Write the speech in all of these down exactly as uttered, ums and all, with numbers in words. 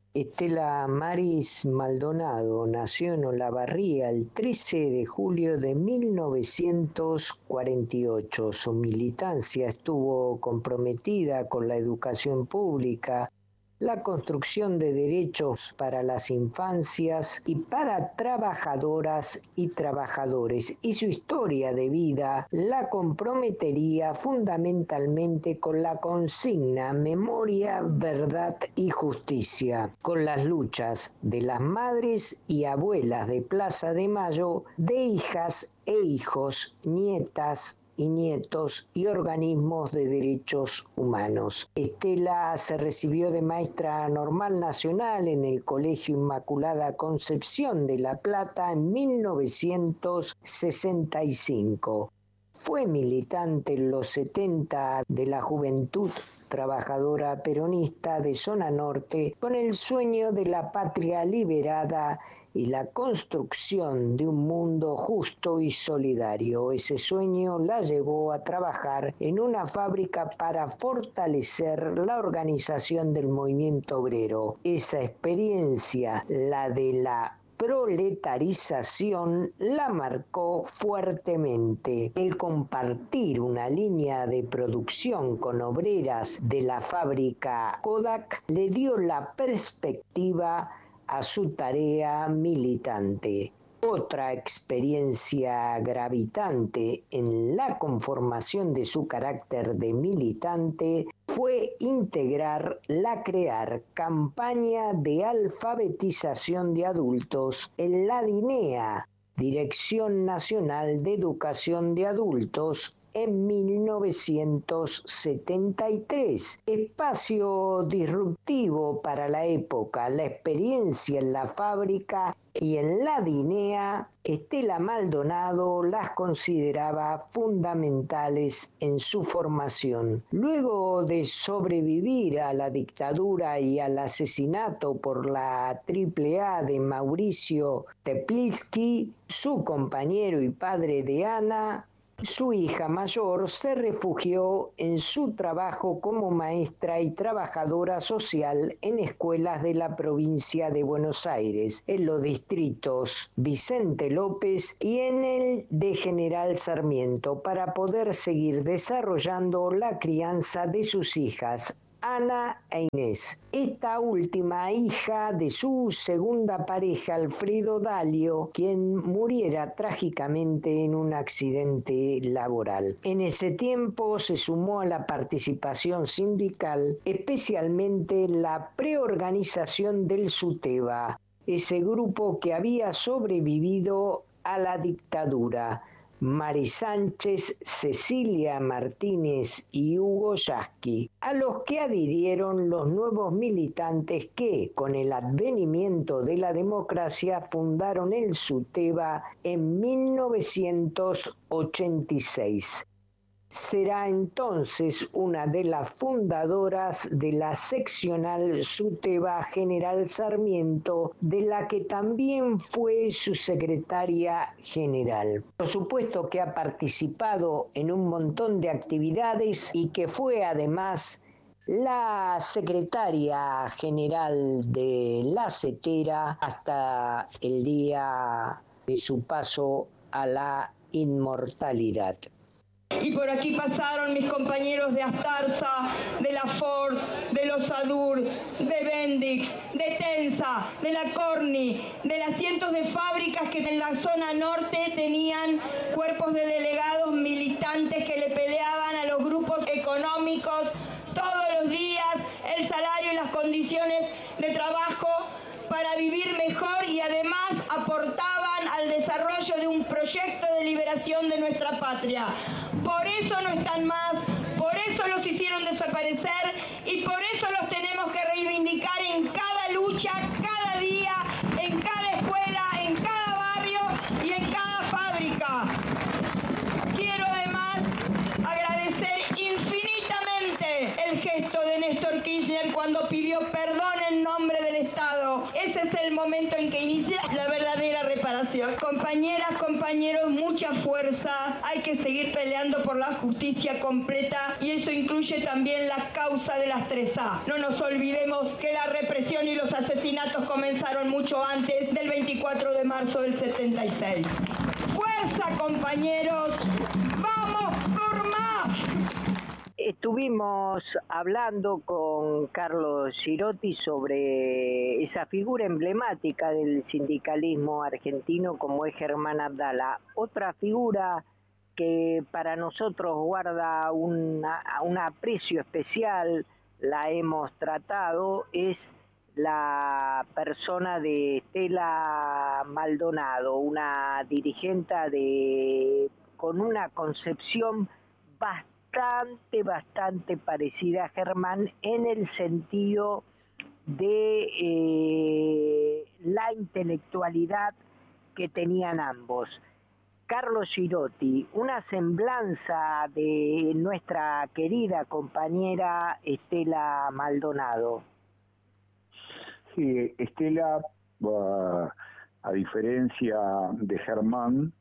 Estela Maris Maldonado nació en Olavarría el trece de julio de mil novecientos cuarenta y ocho. Su militancia estuvo comprometida con la educación pública, la construcción de derechos para las infancias y para trabajadoras y trabajadores, y su historia de vida la comprometería fundamentalmente con la consigna memoria, verdad y justicia, con las luchas de las madres y abuelas de Plaza de Mayo, de hijas e hijos, nietas y nietos y organismos de derechos humanos. Estela se recibió de maestra normal nacional en el Colegio Inmaculada Concepción de La Plata en mil novecientos sesenta y cinco. Fue militante en los setenta de la Juventud Trabajadora Peronista de Zona Norte con el sueño de la patria liberada y la construcción de un mundo justo y solidario. Ese sueño la llevó a trabajar en una fábrica para fortalecer la organización del movimiento obrero. Esa experiencia, la de la proletarización, la marcó fuertemente. El compartir una línea de producción con obreras de la fábrica Kodak le dio la perspectiva a su tarea militante. Otra experiencia gravitante en la conformación de su carácter de militante fue integrar la crear campaña de alfabetización de adultos en la DINEA, Dirección Nacional de Educación de Adultos, en mil novecientos setenta y tres. Espacio disruptivo para la época, la experiencia en la fábrica y en la DINEA, Estela Maldonado las consideraba fundamentales en su formación. Luego de sobrevivir a la dictadura y al asesinato por la triple A de Mauricio Teplitzky, su compañero y padre de Ana, su hija mayor se refugió en su trabajo como maestra y trabajadora social en escuelas de la provincia de Buenos Aires, en los distritos Vicente López y en el de General Sarmiento, para poder seguir desarrollando la crianza de sus hijas, Ana e Inés. Esta última hija de su segunda pareja, Alfredo Dalio, quien muriera trágicamente en un accidente laboral. En ese tiempo se sumó a la participación sindical, especialmente la preorganización del SUTEBA, ese grupo que había sobrevivido a la dictadura. Mari Sánchez, Cecilia Martínez y Hugo Yasky, a los que adhirieron los nuevos militantes que, con el advenimiento de la democracia, fundaron el SUTEBA en mil novecientos ochenta y seis. Será entonces una de las fundadoras de la seccional SUTEBA General Sarmiento, de la que también fue su secretaria general. Por supuesto que ha participado en un montón de actividades y que fue además la secretaria general de la CETERA hasta el día de su paso a la inmortalidad. Y por aquí pasaron mis compañeros de Astarza, de la Ford, de los Adur, de Bendix, de Tensa, de la Corny, de las cientos de fábricas que en la zona norte tenían cuerpos de delegados militantes que le peleaban a los grupos económicos todos los días el salario y las condiciones de trabajo para vivir mejor, y además aportaban al desarrollo de un proyecto de liberación de nuestra patria. Por eso no están más, por eso los hicieron desaparecer y por eso los tenemos que reivindicar en cada lucha, cada día, en cada escuela, en cada barrio y en cada fábrica. Quiero además agradecer infinitamente el gesto de Néstor Kirchner cuando pidió perdón en nombre del Estado Ese es el momento en que inicia la verdadera reparación. Compañeras, compañeros, mucha fuerza. Hay que seguir peleando por la justicia completa y eso incluye también la causa de las tres A. No nos olvidemos que la represión y los asesinatos comenzaron mucho antes del veinticuatro de marzo del setenta y seis. ¡Fuerza, compañeros! ¡Vamos por más! Estuvimos hablando con Carlos Girotti sobre esa figura emblemática del sindicalismo argentino como es Germán Abdala. Otra figura que para nosotros guarda una, un aprecio especial, la hemos tratado, es la persona de Estela Maldonado, una dirigente de, con una concepción bastante, bastante parecida a Germán en el sentido de eh, la intelectualidad que tenían ambos. Carlos Girotti, una semblanza de nuestra querida compañera Estela Maldonado. Sí, Estela, uh, a diferencia de Germán,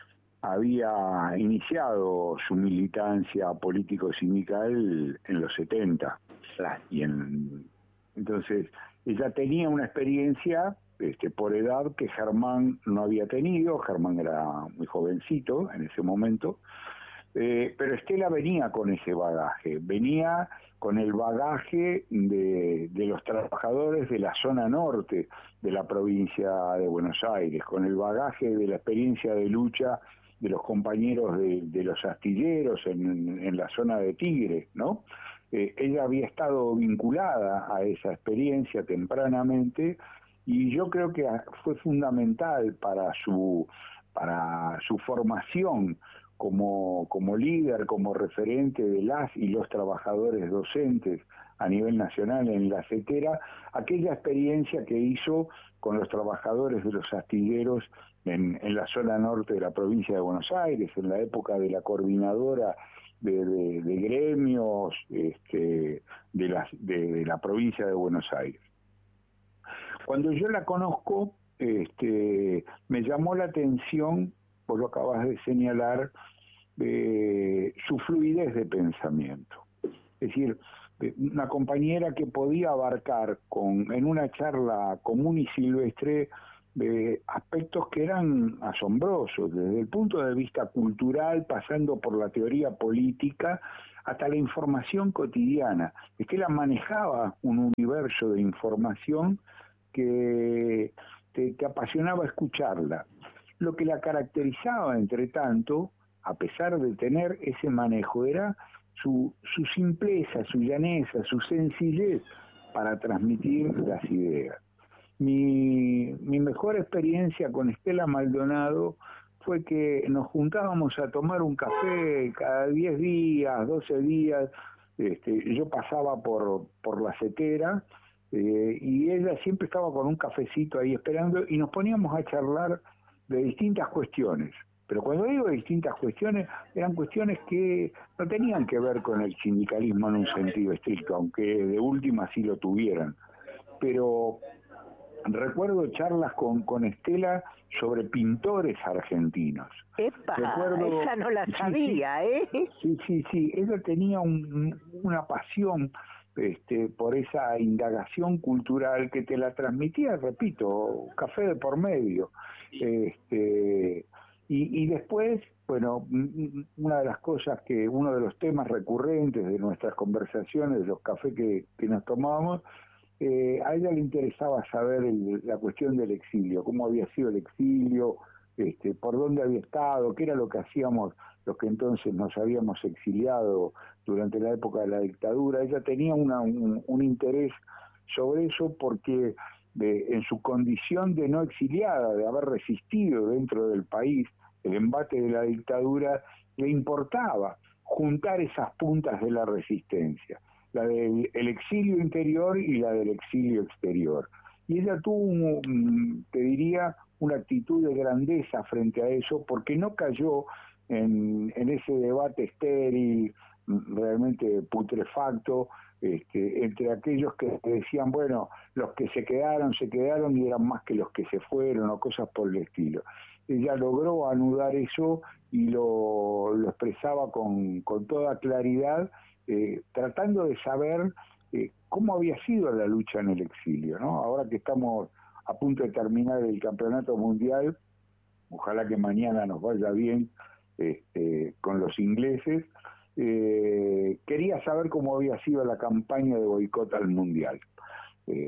había iniciado su militancia político-sindical en los setenta. Y en, entonces, ella tenía una experiencia este, por edad que Germán no había tenido. Germán era muy jovencito en ese momento. Eh, pero Estela venía con ese bagaje, venía con el bagaje de, de los trabajadores de la zona norte de la provincia de Buenos Aires, con el bagaje de la experiencia de lucha de los compañeros de, de los astilleros en, en la zona de Tigre, ¿no? Eh, ella había estado vinculada a esa experiencia tempranamente y yo creo que fue fundamental para su, para su formación como, como líder, como referente de las y los trabajadores docentes a nivel nacional en la CETERA, aquella experiencia que hizo con los trabajadores de los astilleros en, en la zona norte de la provincia de Buenos Aires, en la época de la coordinadora de, de, de gremios este, de, la, de, de la provincia de Buenos Aires. Cuando yo la conozco, este, me llamó la atención, vos lo acabas de señalar, eh, su fluidez de pensamiento. Es decir, una compañera que podía abarcar con, en una charla común y silvestre eh, aspectos que eran asombrosos, desde el punto de vista cultural, pasando por la teoría política, hasta la información cotidiana. Es que ella manejaba un universo de información que te, te apasionaba escucharla. Lo que la caracterizaba, entre tanto, a pesar de tener ese manejo, era su, su simpleza, su llaneza, su sencillez para transmitir las ideas. Mi, mi mejor experiencia con Estela Maldonado fue que nos juntábamos a tomar un café cada diez días, doce días. Este, yo pasaba por, por la CETERA eh, y ella siempre estaba con un cafecito ahí esperando y nos poníamos a charlar de distintas cuestiones. Pero cuando digo de distintas cuestiones, eran cuestiones que no tenían que ver con el sindicalismo en un sentido estricto, aunque de última sí lo tuvieran. Pero recuerdo charlas con, con Estela sobre pintores argentinos. ¡Epa! Recuerdo, esa no la sí, sabía, sí, ¿eh? Sí, sí, sí. Ella tenía un, una pasión este, por esa indagación cultural que te la transmitía, repito, café de por medio. Este, y, y después, bueno, una de las cosas que, uno de los temas recurrentes de nuestras conversaciones, de los cafés que, que nos tomábamos, Eh, a ella le interesaba saber el, la cuestión del exilio, cómo había sido el exilio, este, por dónde había estado, qué era lo que hacíamos los que entonces nos habíamos exiliado durante la época de la dictadura. Ella tenía una, un, un interés sobre eso porque de, en su condición de no exiliada, de haber resistido dentro del país el embate de la dictadura, le importaba juntar esas puntas de la resistencia, la del el exilio interior y la del exilio exterior. Y ella tuvo, te diría, una actitud de grandeza frente a eso, porque no cayó en, en ese debate estéril, realmente putrefacto, este, entre aquellos que decían, bueno, los que se quedaron, se quedaron y eran más que los que se fueron, o cosas por el estilo. Ella logró anudar eso y lo, lo expresaba con, con toda claridad, eh, tratando de saber eh, cómo había sido la lucha en el exilio, ¿no? Ahora que estamos a punto de terminar el campeonato mundial, ojalá que mañana nos vaya bien este, con los ingleses, eh, quería saber cómo había sido la campaña de boicot al mundial. Eh,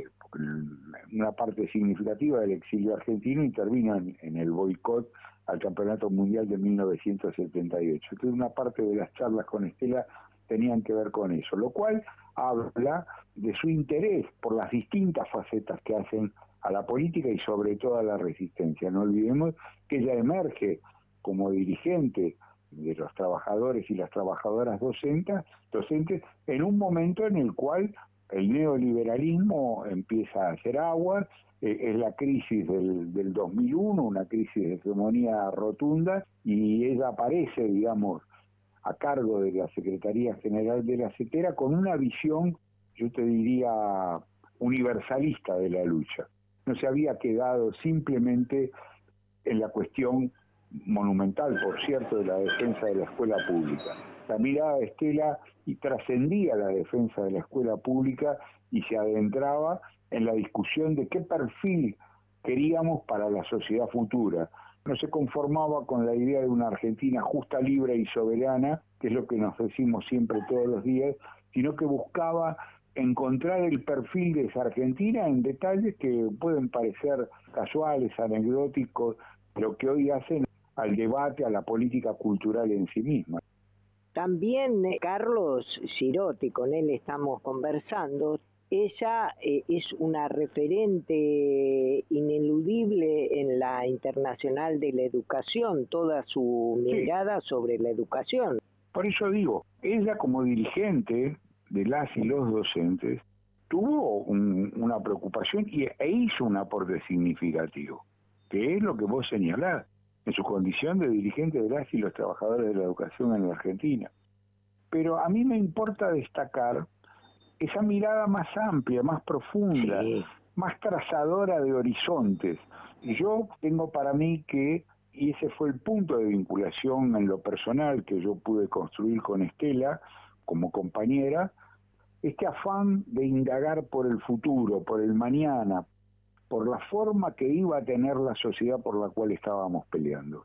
una parte significativa del exilio argentino intervino en, en el boicot al campeonato mundial de mil novecientos setenta y ocho. Entonces una parte de las charlas con Estela tenían que ver con eso, lo cual habla de su interés por las distintas facetas que hacen a la política y sobre todo a la resistencia. No olvidemos que ella emerge como dirigente de los trabajadores y las trabajadoras docentes, docentes en un momento en el cual el neoliberalismo empieza a hacer agua, eh, es la crisis del, del dos mil uno, una crisis de hegemonía rotunda, y ella aparece, digamos, a cargo de la Secretaría General de la CETERA con una visión, yo te diría, universalista de la lucha. No se había quedado simplemente en la cuestión monumental, por cierto, de la defensa de la escuela pública. La mirada de Estela y trascendía la defensa de la escuela pública y se adentraba en la discusión de qué perfil queríamos para la sociedad futura. No se conformaba con la idea de una Argentina justa, libre y soberana, que es lo que nos decimos siempre todos los días, sino que buscaba encontrar el perfil de esa Argentina en detalles que pueden parecer casuales, anecdóticos, pero que hoy hacen al debate, a la política cultural en sí misma. También eh, Carlos Girotti, con él estamos conversando, ella eh, es una referente ineludible en la Internacional de la Educación, toda su mirada sí. sobre la educación. Por eso digo, ella como dirigente de las y los docentes tuvo un, una preocupación y, e hizo un aporte significativo, que es lo que vos señalás, en su condición de dirigente de las y los trabajadores de la educación en la Argentina. Pero a mí me importa destacar esa mirada más amplia, más profunda, sí. más trazadora de horizontes. Y yo tengo para mí que, y ese fue el punto de vinculación en lo personal que yo pude construir con Estela como compañera, este afán de indagar por el futuro, por el mañana, por la forma que iba a tener la sociedad por la cual estábamos peleando.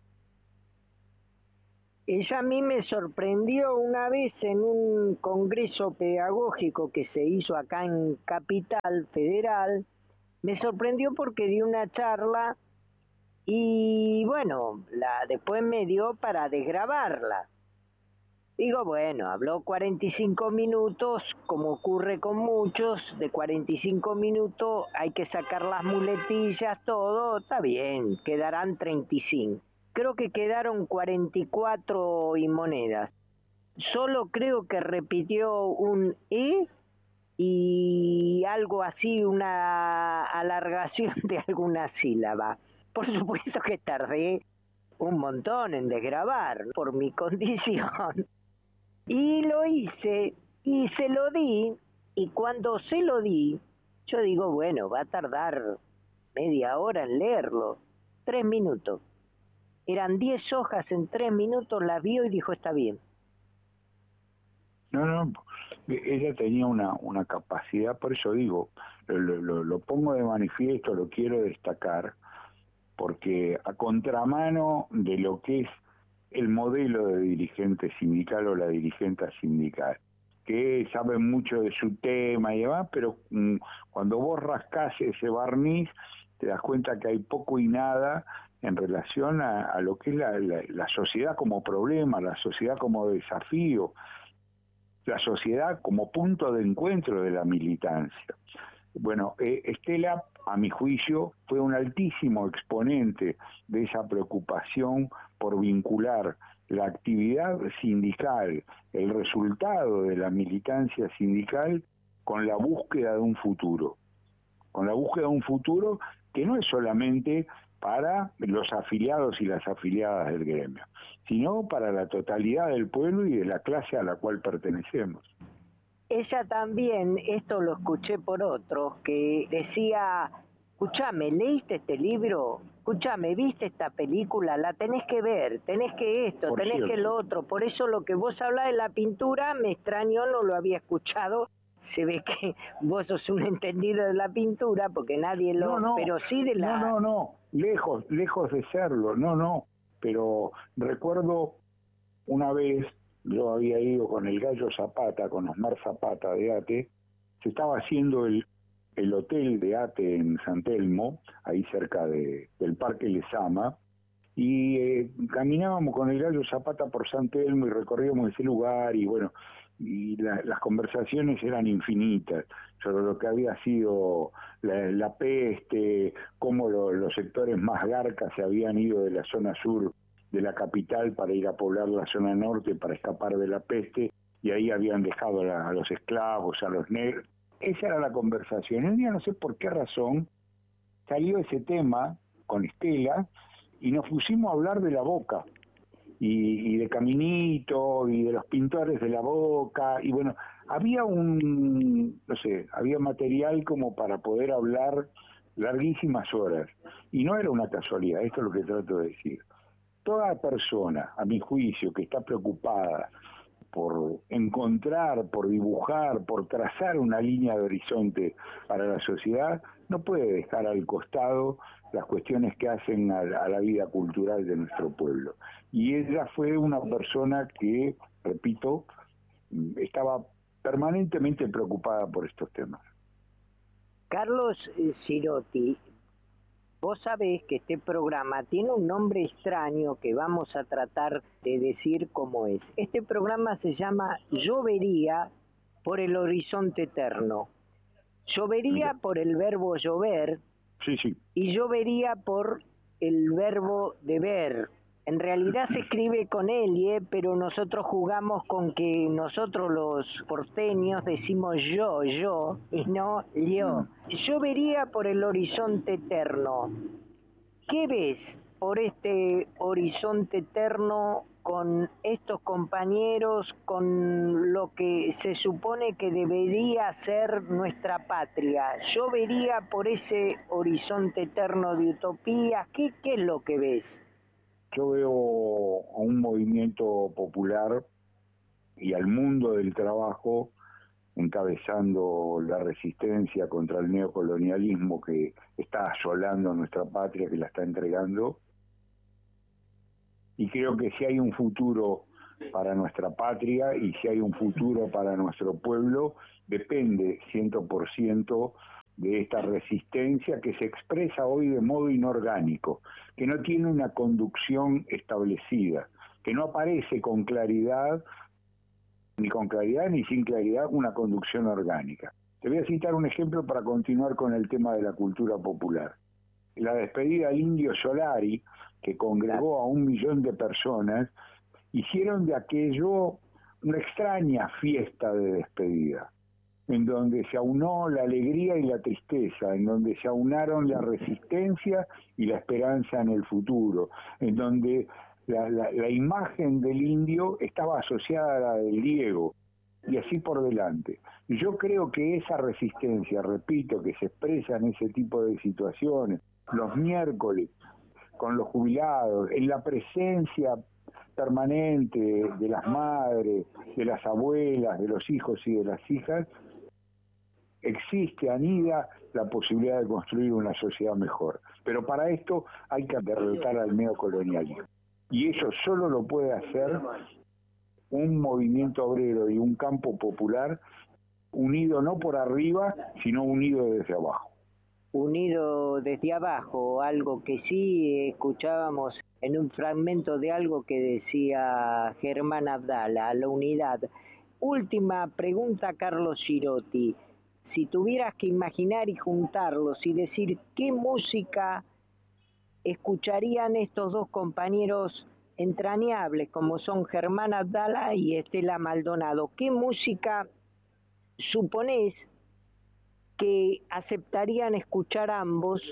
Ella a mí me sorprendió una vez en un congreso pedagógico que se hizo acá en Capital Federal, me sorprendió porque dio una charla y bueno, la después me dio para desgrabarla. Digo, bueno, habló cuarenta y cinco minutos, como ocurre con muchos, de cuarenta y cinco minutos hay que sacar las muletillas, todo, está bien, quedarán treinta y cinco. Creo que quedaron cuarenta y cuatro y monedas. Solo creo que repitió un E y algo así, una alargación de alguna sílaba. Por supuesto que tardé un montón en desgrabar por mi condición. Y lo hice, y se lo di, y cuando se lo di, yo digo, bueno, va a tardar media hora en leerlo. Tres minutos. Eran diez hojas en tres minutos, la vio y dijo, está bien. No, no, ella tenía una, una capacidad, por eso digo, lo, lo, lo pongo de manifiesto, lo quiero destacar, porque a contramano de lo que es el modelo de dirigente sindical o la dirigente sindical, que saben mucho de su tema y demás, pero mmm, cuando vos rascás ese barniz, te das cuenta que hay poco y nada en relación a, a lo que es la, la, la sociedad como problema, la sociedad como desafío, la sociedad como punto de encuentro de la militancia. Bueno, eh, Estela, a mi juicio, fue un altísimo exponente de esa preocupación por vincular la actividad sindical, el resultado de la militancia sindical, con la búsqueda de un futuro. Con la búsqueda de un futuro que no es solamente para los afiliados y las afiliadas del gremio, sino para la totalidad del pueblo y de la clase a la cual pertenecemos. ella también, esto lo escuché por otros, que decía, escúchame, ¿leíste este libro? Escúchame, ¿viste esta película? La tenés que ver, tenés que esto, Por tenés cierto. que lo otro. Por eso lo que vos hablás de la pintura me extrañó, no lo había escuchado. Se ve que vos sos un entendido de la pintura, porque nadie lo... No, no, pero sí de la... no, no, no, lejos, lejos de serlo, no, no. Pero recuerdo una vez, yo había ido con el Gallo Zapata, con Osmar Zapata de ATE, se estaba haciendo el, el hotel de ATE en San Telmo, ahí cerca de, del Parque Lezama, y eh, caminábamos con el Gallo Zapata por San Telmo y recorríamos ese lugar y bueno, y la, las conversaciones eran infinitas sobre lo que había sido la, la peste, cómo lo, los sectores más garcas se habían ido de la zona sur de la capital para ir a poblar la zona norte para escapar de la peste, y ahí habían dejado a, a los esclavos, a los negros. Esa era la conversación. Un día, no sé por qué razón, salió ese tema con Estela y nos pusimos a hablar de la Boca y, y de Caminito y de los pintores de la Boca, y bueno, había un, no sé, había material como para poder hablar larguísimas horas, y no era una casualidad, esto es lo que trato de decir. Toda persona, a mi juicio, que está preocupada por encontrar, por dibujar, por trazar una línea de horizonte para la sociedad, no puede dejar al costado las cuestiones que hacen a la, a la vida cultural de nuestro pueblo. Y ella fue una persona que, repito, estaba permanentemente preocupada por estos temas. Carlos Girotti, vos sabés que este programa tiene un nombre extraño que vamos a tratar de decir cómo es. Este programa se llama Llovería por el horizonte eterno. Llovería por el verbo llover, sí, sí. Y llovería por el verbo deber. En realidad se escribe con L, pero nosotros jugamos con que nosotros los porteños decimos yo, yo, y no yo. Llovería por el horizonte eterno. ¿Qué ves por este horizonte eterno con estos compañeros, con lo que se supone que debería ser nuestra patria? Yo vería por ese horizonte eterno de utopía. ¿Qué, qué es lo que ves? Yo veo a un movimiento popular y al mundo del trabajo encabezando la resistencia contra el neocolonialismo que está asolando nuestra patria, que la está entregando. Y creo que si hay un futuro para nuestra patria y si hay un futuro para nuestro pueblo, depende cien por ciento de esta resistencia que se expresa hoy de modo inorgánico, que no tiene una conducción establecida, que no aparece con claridad, ni con claridad ni sin claridad, una conducción orgánica. Te voy a citar un ejemplo para continuar con el tema de la cultura popular. La despedida del Indio Solari, que congregó a un millón de personas, hicieron de aquello una extraña fiesta de despedida, en donde se aunó la alegría y la tristeza, en donde se aunaron la resistencia y la esperanza en el futuro, en donde la, la, la imagen del indio estaba asociada a la del Diego, y así por delante. Y yo creo que esa resistencia, repito, que se expresa en ese tipo de situaciones, los miércoles, con los jubilados, en la presencia permanente de las madres, de las abuelas, de los hijos y de las hijas, existe, anida la posibilidad de construir una sociedad mejor. Pero para esto hay que derrotar al neocolonialismo. Y eso solo lo puede hacer un movimiento obrero y un campo popular unido no por arriba, sino unido desde abajo. Unido desde abajo, algo que sí escuchábamos en un fragmento de algo que decía Germán Abdala, la unidad. Última pregunta, Carlos Girotti. Si tuvieras que imaginar y juntarlos y decir qué música escucharían estos dos compañeros entrañables como son Germán Abdala y Estela Maldonado, ¿qué música suponés que aceptarían escuchar ambos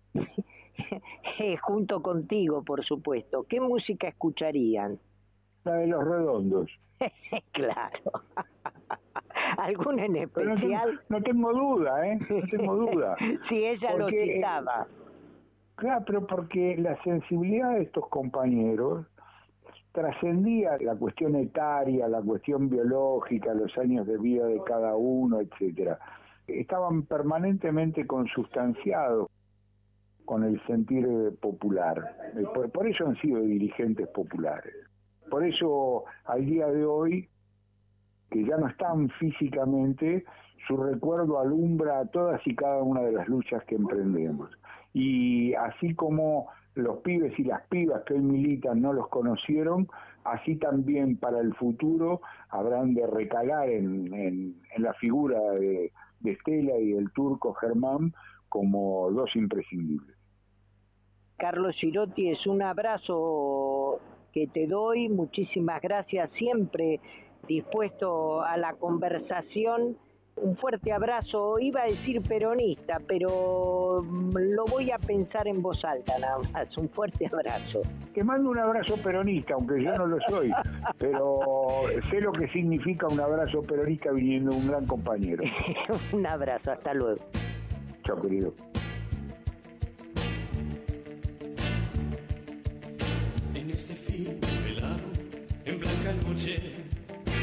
junto contigo, por supuesto? ¿Qué música escucharían? La de Los Redondos. Claro. ¿Alguna en Pero especial? No tengo, no tengo duda, ¿eh? No tengo duda. Sí, ella Porque, lo citaba. Claro, pero porque la sensibilidad de estos compañeros trascendía la cuestión etaria, la cuestión biológica, los años de vida de cada uno, etcétera. Estaban permanentemente consustanciados con el sentir popular. Por, por eso han sido dirigentes populares. Por eso, al día de hoy, que ya no están físicamente, su recuerdo alumbra todas y cada una de las luchas que emprendemos. Y así como los pibes y las pibas que hoy militan no los conocieron, así también para el futuro habrán de recalar en, en, en la figura de, de Estela y del turco Germán como dos imprescindibles. Carlos Girotti, es un abrazo que te doy, muchísimas gracias, siempre dispuesto a la conversación. Un fuerte abrazo, iba a decir peronista, pero lo voy a pensar en voz alta nada más. Un fuerte abrazo. Te mando un abrazo peronista, aunque yo no lo soy, pero sé lo que significa un abrazo peronista viniendo de un gran compañero. Un abrazo, hasta luego. Chao, querido. En este fil pelado, en blanca noche,